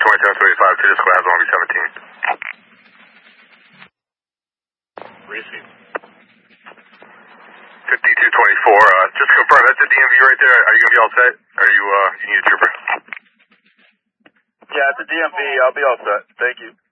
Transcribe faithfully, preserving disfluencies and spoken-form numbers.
twenty-seven seventy-five to this class on seventeen. Receive. fifty-two twenty-four, uh, just to confirm, that's the D M V right there. Are you going to be all set? Are you, uh, you need a trooper? Yeah, it's a D M V. I'll be all set. Thank you.